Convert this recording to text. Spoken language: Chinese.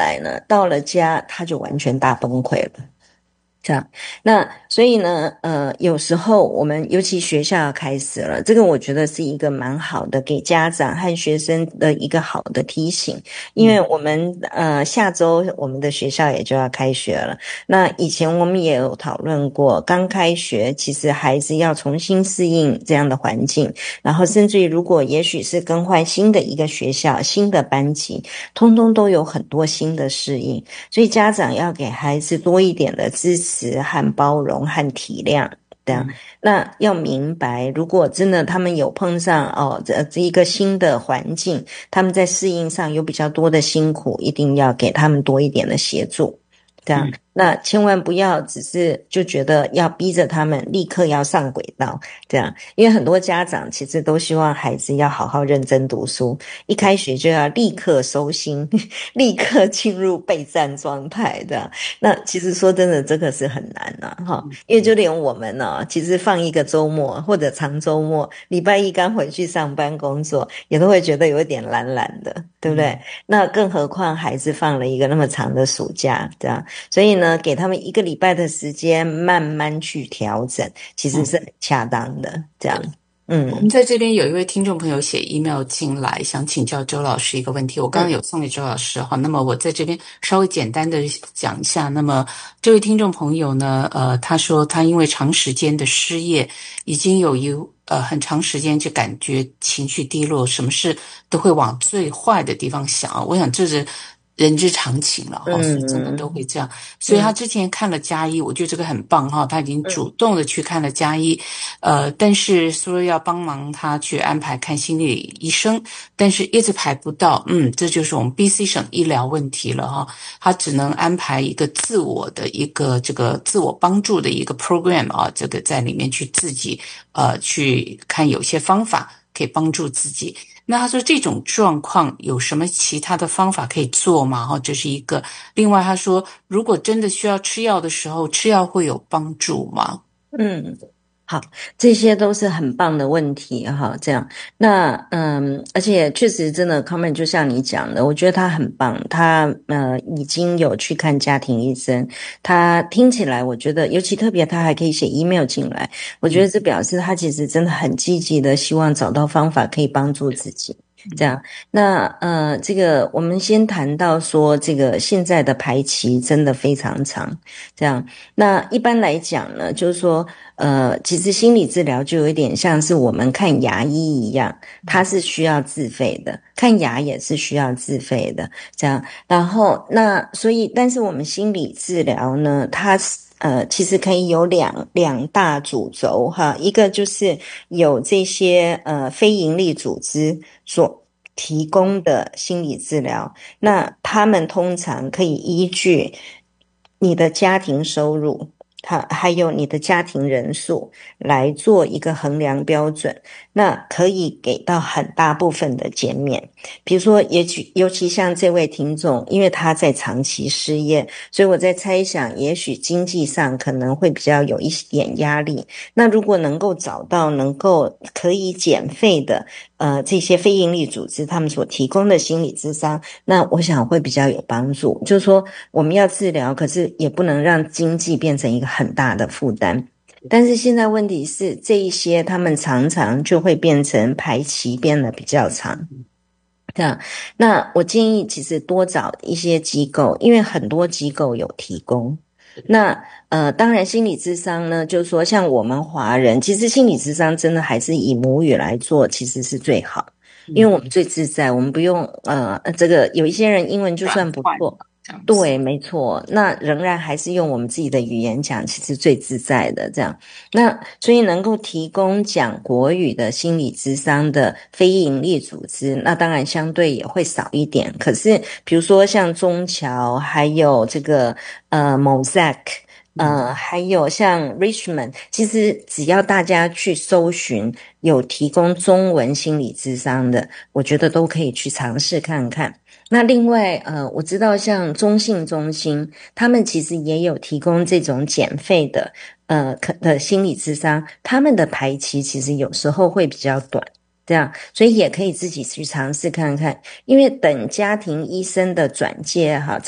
来呢，到了家他就完全大崩溃了。这样，那所以呢，有时候我们尤其学校要开始了，这个我觉得是一个蛮好的给家长和学生的一个好的提醒，因为我们下周我们的学校也就要开学了。那以前我们也有讨论过，刚开学其实孩子要重新适应这样的环境，然后甚至于如果也许是更换新的一个学校、新的班级，通通都有很多新的适应，所以家长要给孩子多一点的支持和包容和体谅，这样。那要明白，如果真的他们有碰上这一个新的环境，他们在适应上有比较多的辛苦，一定要给他们多一点的协助，这样。那千万不要只是就觉得要逼着他们立刻要上轨道，这样。因为很多家长其实都希望孩子要好好认真读书，一开学就要立刻收心，立刻进入备战状态的。那其实说真的，这个是很难哈，因为就连我们其实放一个周末或者长周末，礼拜一刚回去上班工作，也都会觉得有一点懒懒的，对不对？那更何况孩子放了一个那么长的暑假，这样。所以呢，给他们1个礼拜的时间慢慢去调整，其实是很恰当的，这样。 我们在这边有一位听众朋友写 email 进来，想请教周老师一个问题。我刚刚有送给周老师哈，那么我在这边稍微简单的讲一下。那么这位听众朋友呢，他说他因为长时间的失业，已经有很长时间就感觉情绪低落，什么事都会往最坏的地方想。我想这是人之常情了哈，所以真的都会这样。所以他之前看了家医，我觉得这个很棒哈，他已经主动的去看了家医，但是说要帮忙他去安排看心理医生，但是一直排不到，这就是我们 BC 省医疗问题了哈，他只能安排一个自我的一个这个自我帮助的一个 program 啊，这个在里面去自己去看有些方法可以帮助自己。那他说这种状况有什么其他的方法可以做吗？这是一个。另外他说，如果真的需要吃药的时候，吃药会有帮助吗？ 好，这些都是很棒的问题哈，这样。那而且确实真的 comment 就像你讲的，我觉得他很棒，他已经有去看家庭医生，他听起来我觉得尤其特别他还可以写 email 进来，我觉得这表示他其实真的很积极的希望找到方法可以帮助自己。这样，那这个我们先谈到说，这个现在的排期真的非常长，这样。那一般来讲呢，就是说，其实心理治疗就有一点像是我们看牙医一样，它是需要自费的，看牙也是需要自费的，这样。然后所以，但是我们心理治疗呢，它其实可以有两大主轴哈，一个就是有这些非营利组织所提供的心理治疗，那他们通常可以依据你的家庭收入，还有你的家庭人数来做一个衡量标准，那可以给到很大部分的减免。比如说尤其像这位听众，因为他在长期失业，所以我在猜想也许经济上可能会比较有一点压力，那如果能够找到可以减费的这些非营利组织他们所提供的心理咨商，那我想会比较有帮助。就是说我们要治疗，可是也不能让经济变成一个很大的负担。但是现在问题是，这一些他们常常就会变成排期变得比较长。这样，那我建议其实多找一些机构，因为很多机构有提供。那当然心理咨商呢，就是说像我们华人，其实心理咨商真的还是以母语来做，其实是最好，因为我们最自在，我们不用这个有一些人英文就算不错。对，没错，那仍然还是用我们自己的语言讲，其实最自在的这样。那所以能够提供讲国语的心理咨商的非营利组织，那当然相对也会少一点。可是比如说像中侨，还有这个Mosaic，还有像 Richmond， 其实只要大家去搜寻有提供中文心理咨商的，我觉得都可以去尝试看看。那另外我知道像中信中心，他们其实也有提供这种减费的心理咨商，他们的排期其实有时候会比较短，这样，所以也可以自己去尝试看看，因为等家庭医生的转介哈。